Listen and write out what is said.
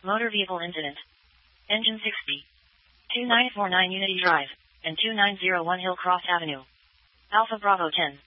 Motor vehicle incident. Engine 60. 2949 Unity Drive, and 2901 Hillcroft Avenue. Alpha Bravo 10.